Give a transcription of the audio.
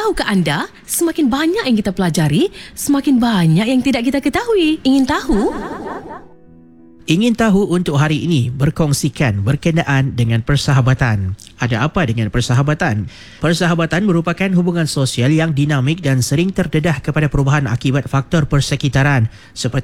Tahukah anda, semakin banyak yang kita pelajari, semakin banyak yang tidak kita ketahui. Ingin tahu? Ingin tahu untuk hari ini berkongsikan berkenaan dengan persahabatan. Ada apa dengan persahabatan? Persahabatan merupakan hubungan sosial yang dinamik dan sering terdedah kepada perubahan akibat faktor persekitaran seperti